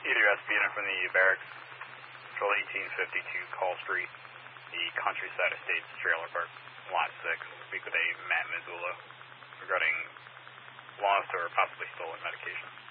EWS unit from the barracks, Control 1852 Call Street, the Countryside Estates Trailer Park, Lot 6. Speak with a Matt Missoula regarding lost or possibly stolen medication.